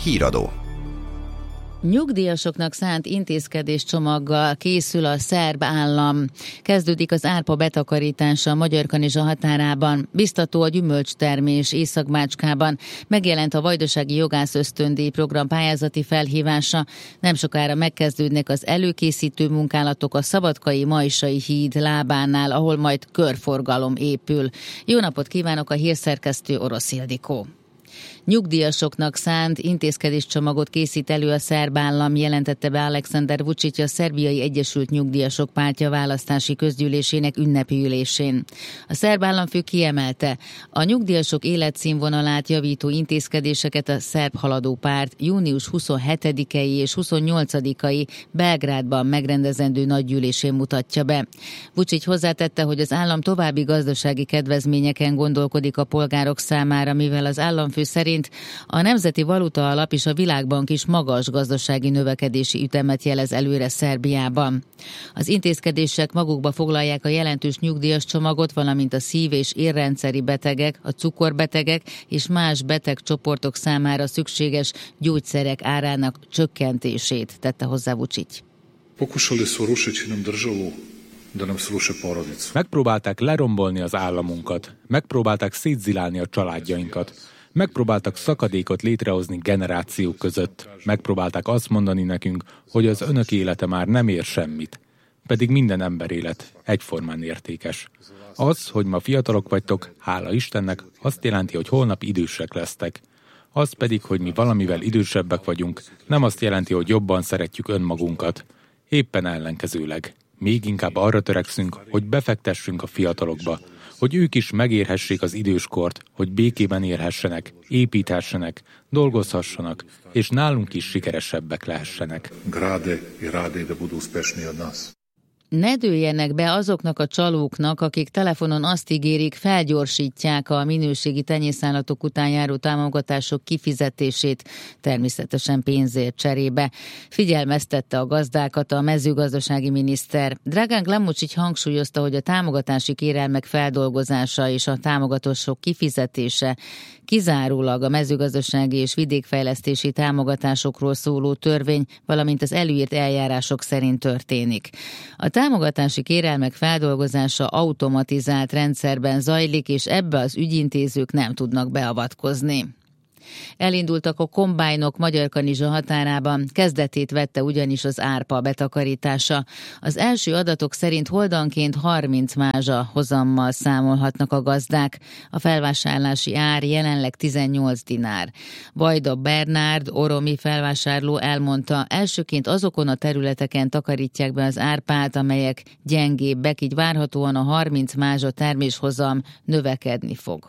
Híradó. Nyugdíjasoknak szánt intézkedéscsomaggal készül a szerb állam. Kezdődik az árpa betakarítása a Magyarkanizsa határában. Biztató a gyümölcstermés Észak-Bácskában. Megjelent a Vajdasági Jogász Ösztöndíj program pályázati felhívása. Nem sokára megkezdődnek az előkészítő munkálatok a Szabadkai Majsai híd lábánál, ahol majd körforgalom épül. Jó napot kívánok, a hírszerkesztő Orosz Ildikó. Nyugdíjasoknak szánt intézkedéscsomagot készít elő a szerb állam, jelentette be Aleksandar Vučić a Szerbiai Egyesült Nyugdíjasok Pártja választási közgyűlésének ünnepi ülésén. A szerb államfő kiemelte, a nyugdíjasok életszínvonalát javító intézkedéseket a szerb haladó párt június 27-i és 28-ai Belgrádban megrendezendő nagygyűlésén mutatja be. Vučić hozzátette, hogy az állam további gazdasági kedvezményeken gondolkodik a polgárok számára, mivel az államfő szerint a Nemzeti Valuta Alap és a Világbank is magas gazdasági növekedési ütemet jelez előre Szerbiában. Az intézkedések magukba foglalják a jelentős nyugdíjas csomagot, valamint a szív- és érrendszeri betegek, a cukorbetegek és más betegcsoportok számára szükséges gyógyszerek árának csökkentését, tette hozzá Vučić. Megpróbálták lerombolni az államunkat, megpróbálták szétzilálni a családjainkat. Megpróbáltak szakadékot létrehozni generációk között. Megpróbálták azt mondani nekünk, hogy az önök élete már nem ér semmit. Pedig minden ember élet egyformán értékes. Az, hogy ma fiatalok vagytok, hála Istennek, azt jelenti, hogy holnap idősek lesztek. Az pedig, hogy mi valamivel idősebbek vagyunk, nem azt jelenti, hogy jobban szeretjük önmagunkat. Éppen ellenkezőleg. Még inkább arra törekszünk, hogy befektessünk a fiatalokba, hogy ők is megérhessék az időskort, hogy békében élhessenek, építhessenek, dolgozhassanak, és nálunk is sikeresebbek lehessenek. Ne dőljenek be azoknak a csalóknak, akik telefonon azt ígérik, felgyorsítják a minőségi tenyészállatok után járó támogatások kifizetését, természetesen pénzért cserébe. Figyelmeztette a gazdákat a mezőgazdasági miniszter. Dragan Glamočić hangsúlyozta, hogy a támogatási kérelmek feldolgozása és a támogatások kifizetése kizárólag a mezőgazdasági és vidékfejlesztési támogatásokról szóló törvény, valamint az előírt eljárások szerint történik. A támogatási kérelmek feldolgozása automatizált rendszerben zajlik, és ebbe az ügyintézők nem tudnak beavatkozni. Elindultak a kombájnok Magyarkanizsa határában, kezdetét vette ugyanis az árpa betakarítása. Az első adatok szerint holdanként 30 mázsa hozammal számolhatnak a gazdák. A felvásárlási ár jelenleg 18 dinár. Vajda Bernárd, oromi felvásárló elmondta, elsőként azokon a területeken takarítják be az árpát, amelyek gyengébbek, így várhatóan a 30 mázsa terméshozam növekedni fog.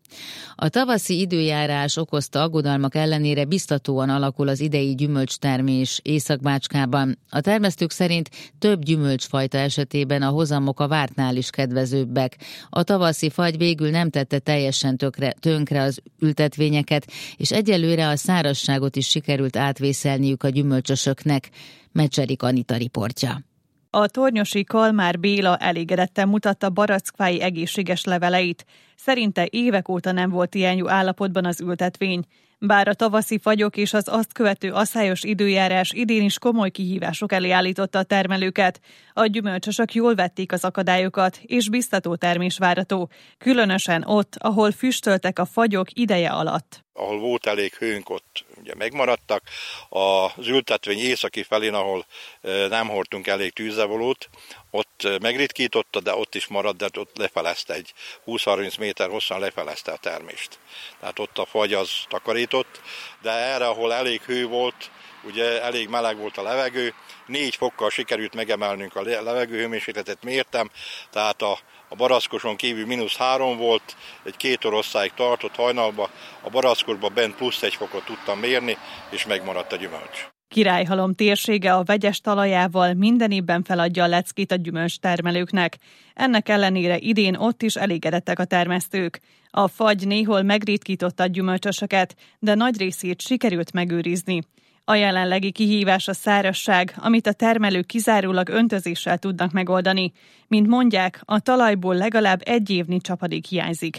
A tavaszi időjárás okozta aggodalmak ellenére biztatóan alakul az idei gyümölcstermés Észak-Bácskában. A termesztők szerint több gyümölcsfajta esetében a hozamok a vártnál is kedvezőbbek. A tavaszi fagy végül nem tette teljesen tönkre az ültetvényeket, és egyelőre a szárazságot is sikerült átvészelniük a gyümölcsösöknek. Mecserik Anita riportja. A tornyosi Kalmár Béla elégedetten mutatta barackfái egészséges leveleit. Szerinte évek óta nem volt ilyen jó állapotban az ültetvény. Bár a tavaszi fagyok és az azt követő aszályos időjárás idén is komoly kihívások elé állította a termelőket, a gyümölcsösök jól vették az akadályokat, és biztató termés várható, különösen ott, ahol füstöltek a fagyok ideje alatt. Ahol volt elég hőnk, ott ugye megmaradtak. Az ültetvény északi felén, ahol nem hordtunk elég tűzzevolót, ott megritkította, de ott is maradt, de ott lefelezte, egy 20-30 méter hosszan lefelezte a termést. Tehát ott a fagy az takarított, de erre, ahol elég hő volt, ugye elég meleg volt a levegő, 4 fokkal sikerült megemelnünk a levegőhőmérsékletet, mértem, tehát a barackkoson kívül -3 volt, egy 2 óráig tartott hajnalban, a barackosban bent +1 fokot tudtam mérni, és megmaradt a gyümölcs. Királyhalom térsége a vegyes talajával minden évben feladja a leckét a gyümölcstermelőknek. Ennek ellenére idén ott is elégedettek a termesztők. A fagy néhol megritkította a gyümölcsösöket, de nagy részét sikerült megőrizni. A jelenlegi kihívás a szárazság, amit a termelők kizárólag öntözéssel tudnak megoldani. Mint mondják, a talajból legalább 1 évnyi csapadék hiányzik.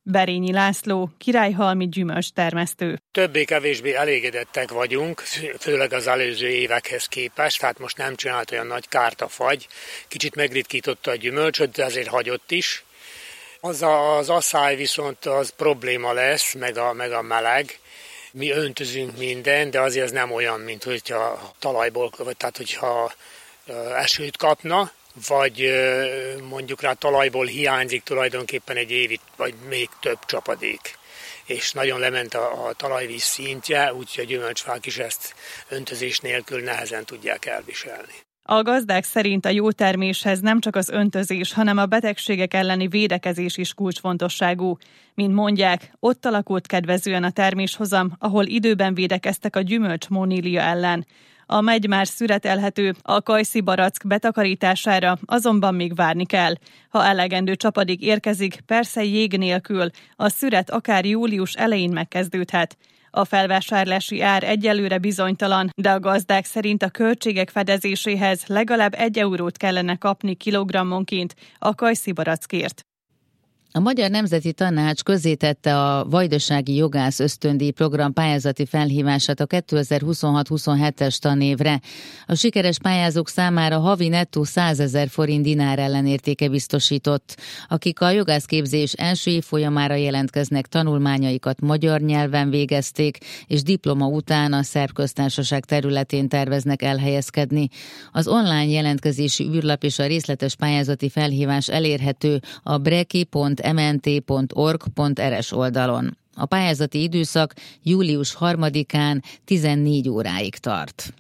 Berényi László, királyhalmi gyümölcstermesztő. Többé-kevésbé elégedettek vagyunk, főleg az előző évekhez képest, tehát most nem csinált olyan nagy kárt a fagy, kicsit megritkította a gyümölcsöt, de azért hagyott is. Az asszály viszont az probléma lesz, meg a meleg. Mi öntözünk minden, de azért ez nem olyan, mint hogyha talajból, tehát hogyha esőt kapna, vagy mondjuk rá talajból hiányzik tulajdonképpen egy évig, vagy még több csapadék. És nagyon lement a talajvíz szintje, úgyhogy a gyümölcsfák is ezt öntözés nélkül nehezen tudják elviselni. A gazdák szerint a jó terméshez nem csak az öntözés, hanem a betegségek elleni védekezés is kulcsfontosságú. Mint mondják, ott alakult kedvezően a terméshozam, ahol időben védekeztek a gyümölcsmónília ellen. A megy már szüretelhető, a kajszi barack betakarítására azonban még várni kell. Ha elegendő csapadék érkezik, persze jég nélkül, a szüret akár július elején megkezdődhet. A felvásárlási ár egyelőre bizonytalan, de a gazdák szerint a költségek fedezéséhez legalább 1 eurót kellene kapni kilogrammonként a kajszi barackért. A Magyar Nemzeti Tanács közzétette a Vajdasági Jogász Ösztöndíj program pályázati felhívását a 2026-27-es tanévre. A sikeres pályázók számára havi nettó 100 000 forint dinár ellenértéke biztosított. Akik a jogászképzés első évfolyamára jelentkeznek, tanulmányaikat magyar nyelven végezték, és diploma után a Szerb Köztársaság területén terveznek elhelyezkedni. Az online jelentkezési űrlap és a részletes pályázati felhívás elérhető a breki.mnt.org.rs oldalon. A pályázati időszak július 3-án 14 óráig tart.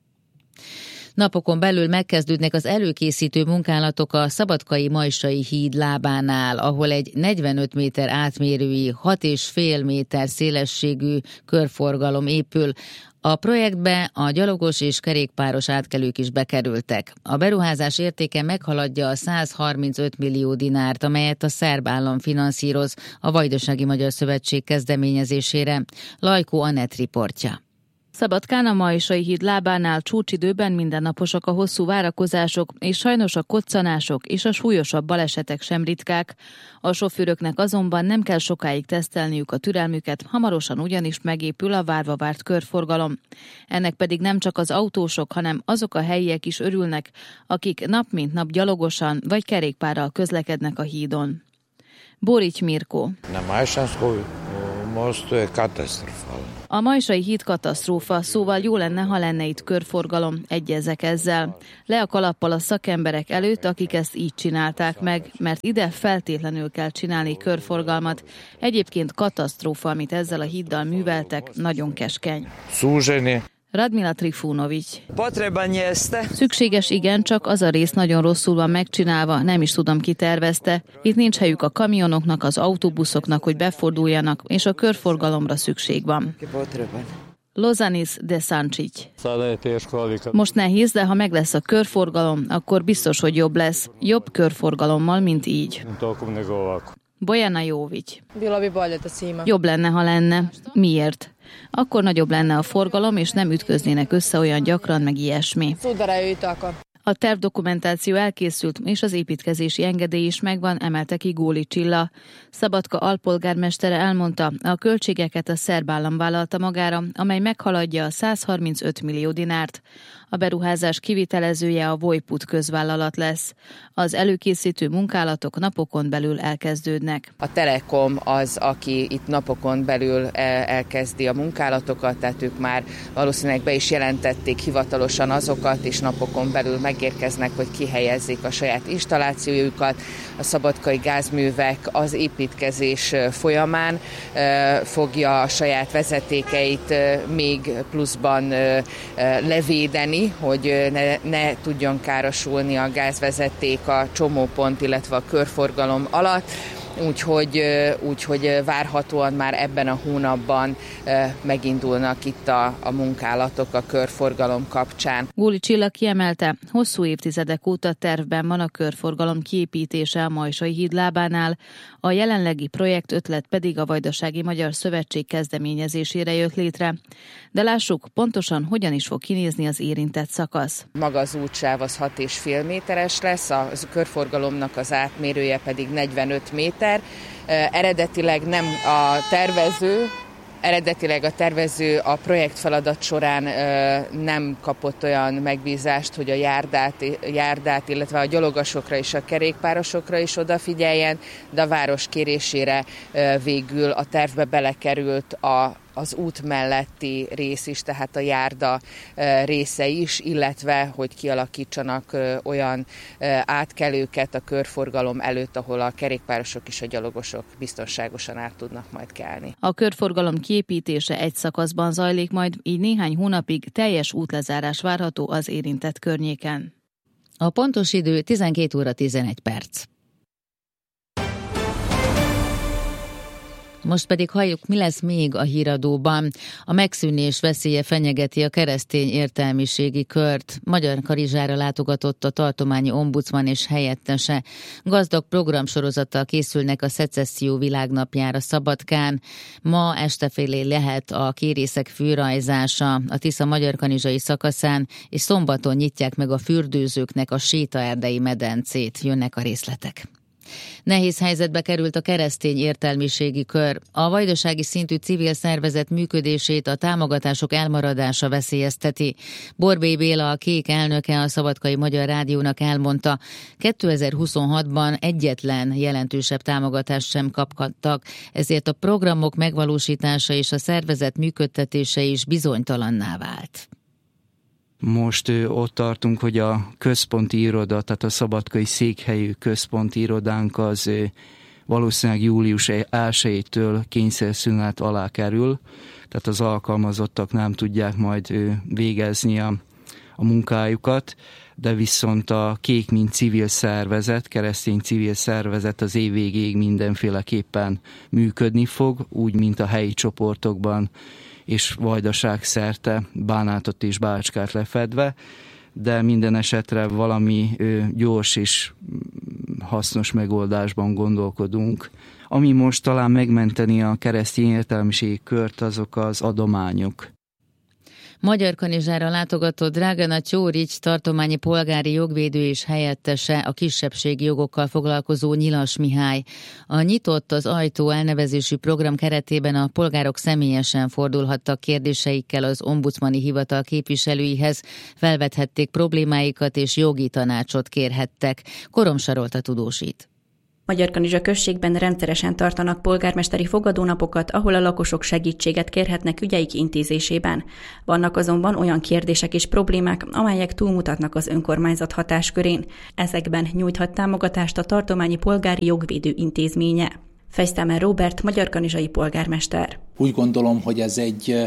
Napokon belül megkezdődnek az előkészítő munkálatok a Szabadkai Majsai híd lábánál, ahol egy 45 méter átmérői, 6,5 méter szélességű körforgalom épül. A projektbe a gyalogos és kerékpáros átkelők is bekerültek. A beruházás értéke meghaladja a 135 millió dinárt, amelyet a szerb állam finanszíroz a Vajdasági Magyar Szövetség kezdeményezésére. Lajkó Anett riportja. Szabadkán a Majsai híd lábánál csúcsidőben mindennaposak a hosszú várakozások, és sajnos a koccanások és a súlyosabb balesetek sem ritkák. A sofőröknek azonban nem kell sokáig tesztelniük a türelmüket, hamarosan ugyanis megépül a várva várt körforgalom. Ennek pedig nem csak az autósok, hanem azok a helyiek is örülnek, akik nap mint nap gyalogosan vagy kerékpárral közlekednek a hídon. Borics Mirko. A Majsai híd katasztrófa, szóval jó lenne, ha lenne itt körforgalom, egyezek ezzel. Le a kalappal a szakemberek előtt, akik ezt így csinálták meg, mert ide feltétlenül kell csinálni körforgalmat. Egyébként katasztrófa, amit ezzel a híddal műveltek, nagyon keskeny. Radmila Trifunović. Szükséges, igen, csak az a rész nagyon rosszul van megcsinálva, nem is tudom, ki tervezte. Itt nincs helyük a kamionoknak, az autóbuszoknak, hogy beforduljanak, és a körforgalomra szükség van. Lozanis de Sancic. Most nehéz, de ha meg lesz a körforgalom, akkor biztos, hogy jobb lesz. Jobb körforgalommal, mint így. Bojana Jović. Jobb lenne, ha lenne. Miért? Akkor nagyobb lenne a forgalom, és nem ütköznének össze olyan gyakran, meg ilyesmi. A tervdokumentáció elkészült, és az építkezési engedély is megvan, emelte ki Góli Csilla. Szabadka alpolgármestere elmondta, a költségeket a szerb állam vállalta magára, amely meghaladja a 135 millió dinárt. A beruházás kivitelezője a Vojput közvállalat lesz. Az előkészítő munkálatok napokon belül elkezdődnek. A Telekom az, aki itt napokon belül elkezdi a munkálatokat, tehát ők már valószínűleg be is jelentették hivatalosan azokat, és napokon belül megérkeznek, hogy kihelyezzék a saját installációjukat. A szabadkai gázművek az építkezés folyamán fogja a saját vezetékeit még pluszban levédeni, hogy ne tudjon károsulni a gázvezeték a csomópont, illetve a körforgalom alatt. Úgyhogy várhatóan már ebben a hónapban megindulnak itt a munkálatok a körforgalom kapcsán. Góli Csilla kiemelte, hosszú évtizedek óta tervben van a körforgalom kiépítése a Majsai híd lábánál, a jelenlegi projekt ötlet pedig a Vajdasági Magyar Szövetség kezdeményezésére jött létre. De lássuk pontosan, hogyan is fog kinézni az érintett szakasz. Maga az útsáv az 6,5 méteres lesz, a körforgalomnak az átmérője pedig 45 méter. polgármester. Eredetileg a tervező a projektfeladat során nem kapott olyan megbízást, hogy a járdát, illetve a gyalogosokra és a kerékpárosokra is odafigyeljen, de a város kérésére végül a tervbe belekerült az út melletti rész is, tehát a járda része is, illetve hogy kialakítsanak olyan átkelőket a körforgalom előtt, ahol a kerékpárosok és a gyalogosok biztonságosan át tudnak majd kelni. A körforgalom kiépítése egy szakaszban zajlik, majd így néhány hónapig teljes útlezárás várható az érintett környéken. A pontos idő 12 óra 11 perc. Most pedig halljuk, mi lesz még a híradóban. A megszűnés veszélye fenyegeti a keresztény értelmiségi kört. Magyarkanizsára látogatott a tartományi ombudsman és helyettese. Gazdag programsorozattal készülnek a Szecesszió világnapjára Szabadkán. Ma estefélé lehet a kérészek fűrajzása a Tisza magyarkanizsai szakaszán, és szombaton nyitják meg a fürdőzőknek a sétaerdei medencét. Jönnek a részletek. Nehéz helyzetbe került a keresztény értelmiségi kör. A vajdasági szintű civil szervezet működését a támogatások elmaradása veszélyezteti. Borbély Béla, a Kék elnöke a Szabadkai Magyar Rádiónak elmondta, 2026-ban egyetlen jelentősebb támogatást sem kaphattak, ezért a programok megvalósítása és a szervezet működtetése is bizonytalanná vált. Most ott tartunk, hogy a központi iroda, tehát a szabadkai székhelyű központi irodánk az valószínűleg július 1-től kényszerszünet alá kerül, tehát az alkalmazottak nem tudják majd végezni a munkájukat, de viszont a Kék mint civil szervezet, keresztény civil szervezet az év végéig mindenféleképpen működni fog, úgy, mint a helyi csoportokban és Vajdaság szerte, Bánátot és Bácskát lefedve, de minden esetre valami gyors és hasznos megoldásban gondolkodunk. Ami most talán megmenteni a keresztény értelmiségi kört, azok az adományok. Magyarkanizsára látogatott Drágana Tyórics tartományi polgári jogvédő és helyettese, a kisebbségi jogokkal foglalkozó Nyilas Mihály. A Nyitott az ajtó elnevezésű program keretében a polgárok személyesen fordulhattak kérdéseikkel az ombudsmani hivatal képviselőihez, felvethették problémáikat és jogi tanácsot kérhettek. Koromsarolta tudósít. Magyarkanizsa községben rendszeresen tartanak polgármesteri fogadónapokat, ahol a lakosok segítséget kérhetnek ügyeik intézésében. Vannak azonban olyan kérdések és problémák, amelyek túlmutatnak az önkormányzat hatáskörén. Ezekben nyújthat támogatást a tartományi polgári jogvédő intézménye. Fejsztámer Róbert, magyarkanizsai polgármester. Úgy gondolom, hogy ez egy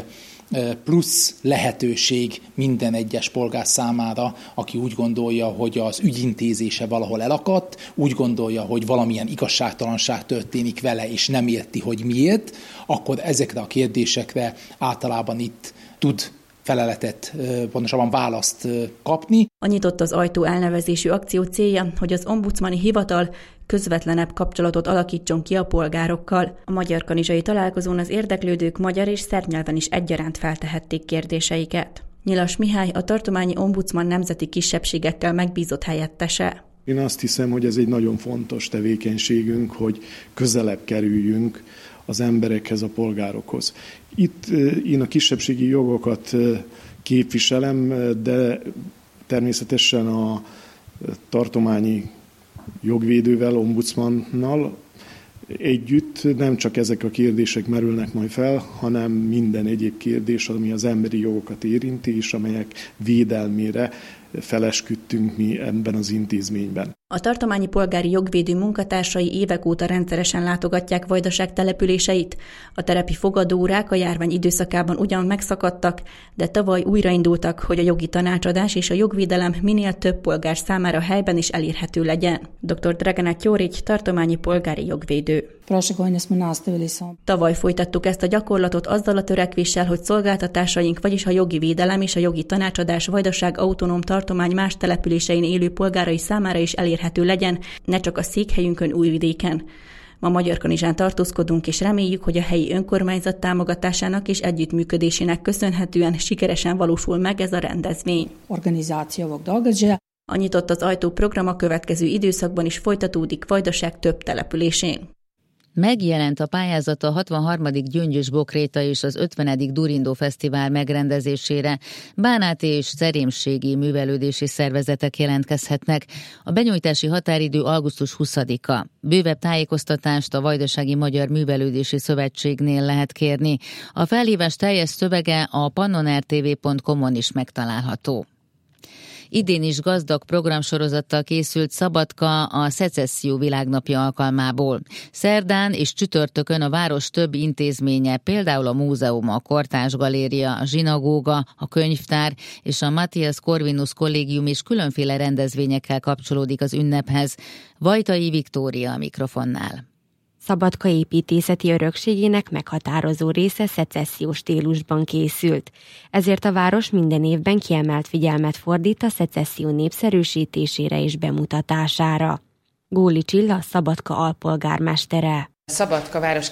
plusz lehetőség minden egyes polgár számára, aki úgy gondolja, hogy az ügyintézése valahol elakadt, úgy gondolja, hogy valamilyen igazságtalanság történik vele, és nem érti, hogy miért, akkor ezekre a kérdésekre általában itt tud feleletet, pontosabban választ kapni. A Nyitott az ajtó elnevezésű akció célja, hogy az ombudsmani hivatal közvetlenebb kapcsolatot alakítson ki a polgárokkal. A magyarkanizsai találkozón az érdeklődők magyar és szerb nyelven is egyaránt feltehették kérdéseiket. Nyilas Mihály, a tartományi ombudsman nemzeti kisebbségekkel megbízott helyettese. Én azt hiszem, hogy ez egy nagyon fontos tevékenységünk, hogy közelebb kerüljünk az emberekhez, a polgárokhoz. Itt én a kisebbségi jogokat képviselem, de természetesen a tartományi jogvédővel, ombudsmannal együtt nem csak ezek a kérdések merülnek majd fel, hanem minden egyéb kérdés, ami az emberi jogokat érinti, és amelyek védelmére felesküdtünk mi ebben az intézményben. A tartományi polgári jogvédő munkatársai évek óta rendszeresen látogatják Vajdaság településeit. A terepi fogadóórák a járvány időszakában ugyan megszakadtak, de tavaly újraindultak, hogy a jogi tanácsadás és a jogvédelem minél több polgár számára helyben is elérhető legyen. Dr. Dragana Tyórics, tartományi polgári jogvédő. Tavaly folytattuk ezt a gyakorlatot azzal a törekvéssel, hogy szolgáltatásaink, vagyis a jogi védelem és a jogi tanácsadás Vajdaság autonóm tartomány más településein élő polgárai számára is elérhető legyen, ne csak a székhelyünkön, Újvidéken. Ma Magyarkanizsán tartózkodunk, és reméljük, hogy a helyi önkormányzat támogatásának és együttműködésének köszönhetően sikeresen valósul meg ez a rendezvény. A Nyitott az ajtó program a következő időszakban is folytatódik Vajdaság több településén. Megjelent a pályázat a 63. Gyöngyös Bokréta és az 50. Durindó Fesztivál megrendezésére. Bánáti és szerémségi művelődési szervezetek jelentkezhetnek. A benyújtási határidő augusztus 20-a. Bővebb tájékoztatást a Vajdasági Magyar Művelődési Szövetségnél lehet kérni. A felhívás teljes szövege a pannonertv.com-on is megtalálható. Idén is gazdag programsorozattal készült Szabadka a Szecesszió világnapja alkalmából. Szerdán és csütörtökön a város több intézménye, például a múzeum, a Kortárs Galéria, a zsinagóga, a könyvtár és a Matthias Corvinus Kollégium is különféle rendezvényekkel kapcsolódik az ünnephez. Vajtai Viktória a mikrofonnál. Szabadka építészeti örökségének meghatározó része szecessziós stílusban készült. Ezért a város minden évben kiemelt figyelmet fordít a szecesszió népszerűsítésére és bemutatására. Góli Csilla, Szabadka alpolgármestere. Szabadka város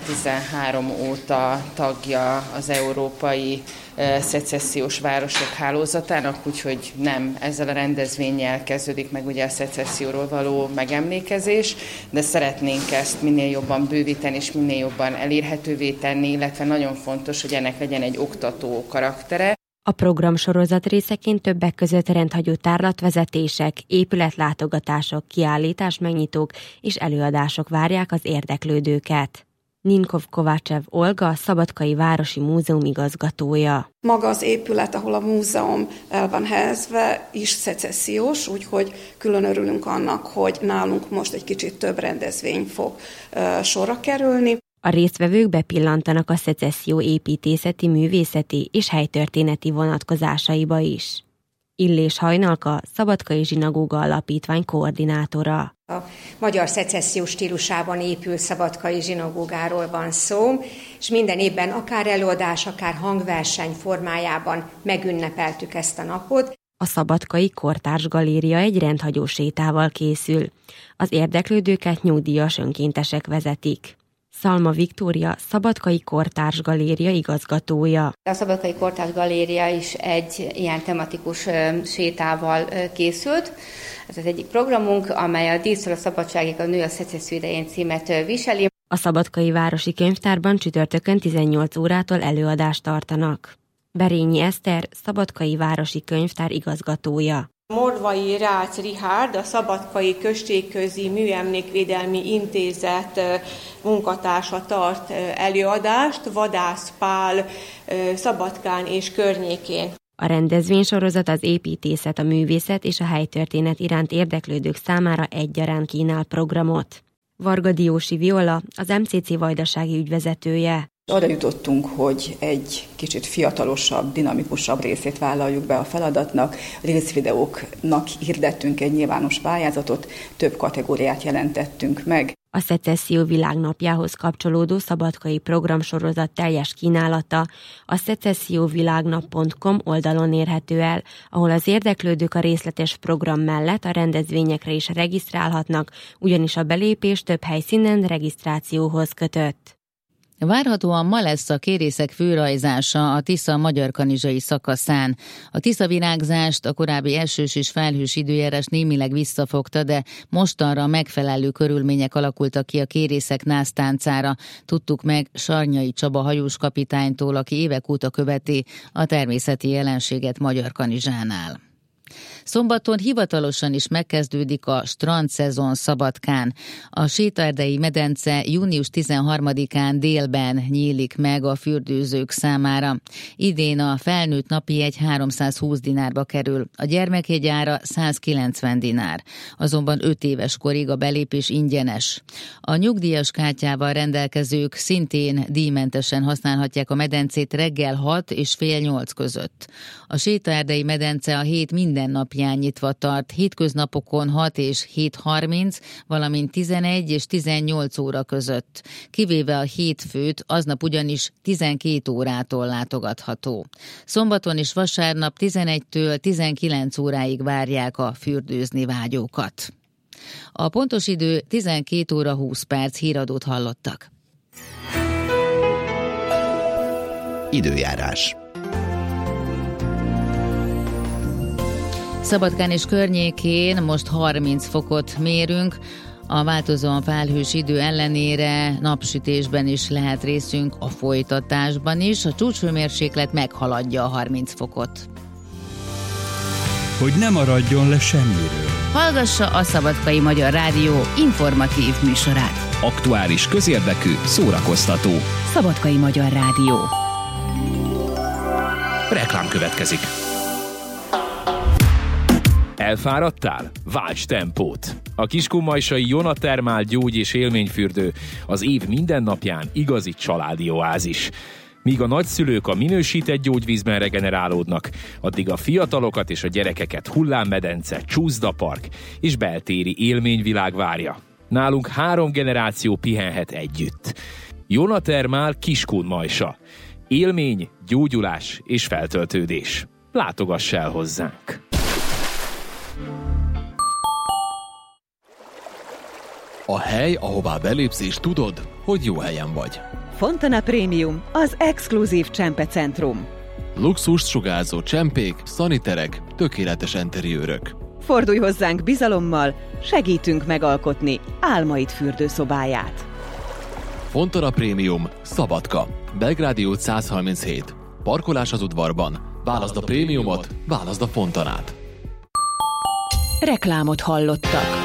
2013 óta tagja az Európai Szecessziós Városok Hálózatának, úgyhogy nem ezzel a rendezvénnyel kezdődik meg ugye a szecesszióról való megemlékezés, de szeretnénk ezt minél jobban bővíteni és minél jobban elérhetővé tenni, illetve nagyon fontos, hogy ennek legyen egy oktató karaktere. A programsorozat részeként többek között rendhagyó tárlatvezetések, épületlátogatások, kiállításmegnyitók és előadások várják az érdeklődőket. Ninkov Kovácsev Olga, Szabadkai Városi Múzeum igazgatója. Maga az épület, ahol a múzeum el van helyezve, is szecessziós, úgyhogy külön örülünk annak, hogy nálunk most egy kicsit több rendezvény fog sorra kerülni. A résztvevők bepillantanak a szecesszió építészeti, művészeti és helytörténeti vonatkozásaiba is. Illés Hajnalka, Szabadkai Zsinagóga Alapítvány koordinátora. A magyar szecesszió stílusában épül szabadkai zsinagógáról van szó, és minden évben akár előadás, akár hangverseny formájában megünnepeltük ezt a napot. A Szabadkai Kortárs Galéria egy rendhagyó sétával készül. Az érdeklődőket nyugdíjas önkéntesek vezetik. Szalma Viktória, Szabadkai Kortárs Galéria igazgatója. A Szabadkai Kortárs Galéria is egy ilyen tematikus sétával készült. Ez az egyik programunk, amely a Díszről a szabadságig a nő a szecesszió idején címet viseli. A Szabadkai Városi Könyvtárban csütörtökön 18 órától előadást tartanak. Berényi Eszter, Szabadkai Városi Könyvtár igazgatója. Morvai Rácz Richárd, a Szabadkai Községközi Műemlékvédelmi Intézet munkatársa tart előadást, Vadász Pál Szabadkán és környékén. A rendezvénysorozat az építészet, a művészet és a helytörténet iránt érdeklődők számára egyaránt kínál programot. Varga Diósi Viola, az MCC vajdasági ügyvezetője. Arra jutottunk, hogy egy kicsit fiatalosabb, dinamikusabb részét vállaljuk be a feladatnak. Részvideóknak hirdettünk egy nyilvános pályázatot, több kategóriát jelentettünk meg. A Szecesszió világnapjához kapcsolódó szabadkai programsorozat teljes kínálata a szecesszióvilágnap.com oldalon érhető el, ahol az érdeklődők a részletes program mellett a rendezvényekre is regisztrálhatnak, ugyanis a belépés több helyszínen regisztrációhoz kötött. Várhatóan ma lesz a kérészek főrajzása a Tisza magyarkanizsai szakaszán. A Tisza virágzást a korábbi esős és felhős időjárás némileg visszafogta, de mostanra megfelelő körülmények alakultak ki a kérészek násztáncára. Tudtuk meg Sarnyai Csaba hajóskapitánytól, aki évek óta követi a természeti jelenséget Magyarkanizsánál. Szombaton hivatalosan is megkezdődik a strandszezon Szabadkán. A sétaerdei medence június 13-án délben nyílik meg a fürdőzők számára. Idén a felnőtt napi jegy 320 dinárba kerül, a gyermekjegy ára 190 dinár. Azonban 5 éves korig a belépés ingyenes. A nyugdíjas kártyával rendelkezők szintén díjmentesen használhatják a medencét reggel 6 és fél 8 között. A sétaerdei medence a hét minden napján nyitva tart, hétköznapokon 6 és 7:30, valamint 11 és 18 óra között. Kivéve a hétfőt, aznap ugyanis 12 órától látogatható. Szombaton és vasárnap 11-től 19 óráig várják a fürdőzni vágyókat. A pontos idő 12 óra 20 perc, híradót hallottak. Időjárás. Szabadkán és környékén most 30 fokot mérünk. A változóan felhős idő ellenére napsütésben is lehet részünk, a folytatásban is. A csúcshőmérséklet meghaladja a 30 fokot. Hogy ne maradjon le semmiről. Hallgassa a Szabadkai Magyar Rádió informatív műsorát. Aktuális, közérdekű, szórakoztató. Szabadkai Magyar Rádió. Reklám következik. Elfáradtál? Válts tempót! A kiskunmajsai Jona Termál gyógy- és élményfürdő az év minden napján igazi családi oázis. Míg a nagyszülők a minősített gyógyvízben regenerálódnak, addig a fiatalokat és a gyerekeket hullámmedence, csúszdapark és beltéri élményvilág várja. Nálunk 3 generáció pihenhet együtt. Jona Termál Kiskunmajsa. Élmény, gyógyulás és feltöltődés. Látogass el hozzánk! A hely, ahová belépsz és tudod, hogy jó helyen vagy. Fontana Premium, az exkluzív csempecentrum. Luxust sugárzó csempék, szaniterek, tökéletes interiőrök. Fordulj hozzánk bizalommal, segítünk megalkotni álmaid fürdőszobáját. Fontana Premium, Szabadka, Belgrádi út 137. Parkolás az udvarban. Válaszd a prémiumot, válaszd a Fontanát. Reklámot hallottak.